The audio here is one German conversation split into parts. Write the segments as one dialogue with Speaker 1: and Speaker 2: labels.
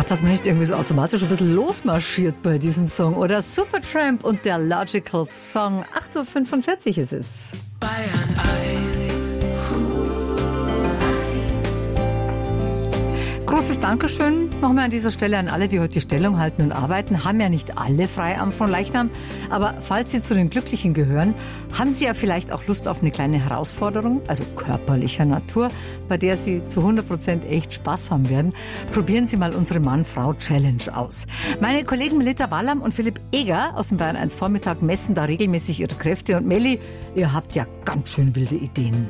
Speaker 1: Ja, dass man nicht irgendwie so automatisch ein bisschen losmarschiert bei diesem Song. Oder Supertramp und der Logical Song. 8:45 Uhr ist es.
Speaker 2: Bayern 1.
Speaker 1: Großes Dankeschön nochmal an dieser Stelle an alle, die heute die Stellung halten und arbeiten. Haben ja nicht alle frei am Fronleichnam. Aber falls Sie zu den Glücklichen gehören, haben Sie ja vielleicht auch Lust auf eine kleine Herausforderung, also körperlicher Natur, bei der Sie zu 100% echt Spaß haben werden. Probieren Sie mal unsere Mann-Frau-Challenge aus. Meine Kollegen Melita Wallam und Philipp Eger aus dem Bayern 1 Vormittag messen da regelmäßig ihre Kräfte. Und Melli, ihr habt ja ganz schön wilde Ideen.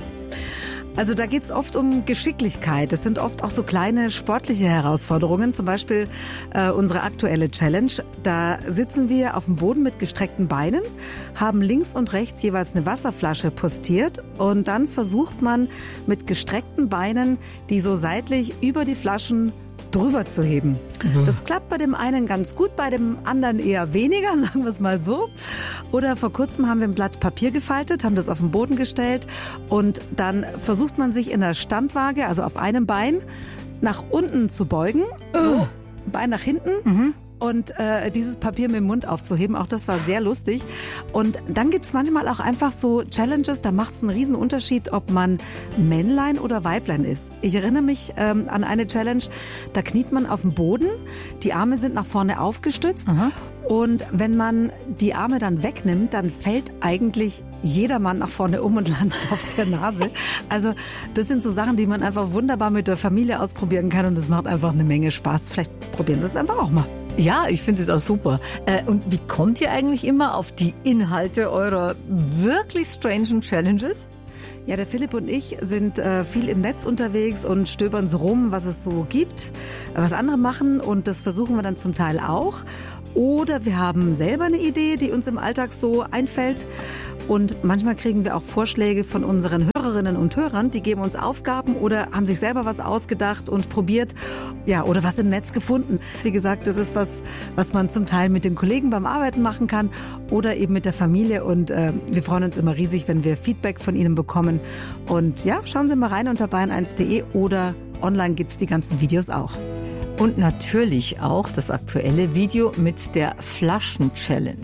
Speaker 3: Also da geht's oft um Geschicklichkeit. Es sind oft auch so kleine sportliche Herausforderungen. Zum Beispiel unsere aktuelle Challenge. Da sitzen wir auf dem Boden mit gestreckten Beinen, haben links und rechts jeweils eine Wasserflasche postiert und dann versucht man mit gestreckten Beinen, die so seitlich über die Flaschen drüber zu heben. Das klappt bei dem einen ganz gut, bei dem anderen eher weniger, sagen wir es mal so. Oder vor kurzem haben wir ein Blatt Papier gefaltet, haben das auf den Boden gestellt und dann versucht man sich in der Standwaage, also auf einem Bein, nach unten zu beugen, so, Bein nach hinten. Und dieses Papier mit dem Mund aufzuheben, auch das war sehr lustig. Und dann gibt's manchmal auch einfach so Challenges, da macht's einen riesen Unterschied, ob man Männlein oder Weiblein ist. Ich erinnere mich an eine Challenge, da kniet man auf dem Boden, die Arme sind nach vorne aufgestützt. Und wenn man die Arme dann wegnimmt, dann fällt eigentlich jeder Mann nach vorne um und landet auf der Nase. Also das sind so Sachen, die man einfach wunderbar mit der Familie ausprobieren kann und das macht einfach eine Menge Spaß. Vielleicht probieren Sie es einfach auch mal.
Speaker 1: Ja, ich finde es auch super. Und wie kommt ihr eigentlich immer auf die Inhalte eurer wirklich strangen Challenges?
Speaker 3: Ja, der Philipp und ich sind viel im Netz unterwegs und stöbern so rum, was es so gibt, was andere machen und das versuchen wir dann zum Teil auch. Oder wir haben selber eine Idee, die uns im Alltag so einfällt. Und manchmal kriegen wir auch Vorschläge von unseren Hörerinnen und Hörern, die geben uns Aufgaben oder haben sich selber was ausgedacht und probiert, ja, oder was im Netz gefunden. Wie gesagt, das ist was man zum Teil mit den Kollegen beim Arbeiten machen kann oder eben mit der Familie. Und wir freuen uns immer riesig, wenn wir Feedback von Ihnen bekommen. Und ja, schauen Sie mal rein unter bayern1.de oder online gibt's die ganzen Videos auch.
Speaker 1: Und natürlich auch das aktuelle Video mit der Flaschen-Challenge.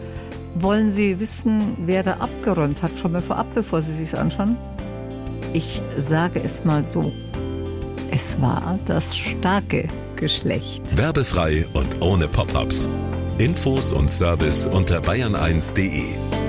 Speaker 1: Wollen Sie wissen, wer da abgeräumt hat, schon mal vorab, bevor Sie sich's anschauen? Ich sage es mal so. Es war das starke Geschlecht.
Speaker 4: Werbefrei und ohne Pop-ups. Infos und Service unter bayern1.de.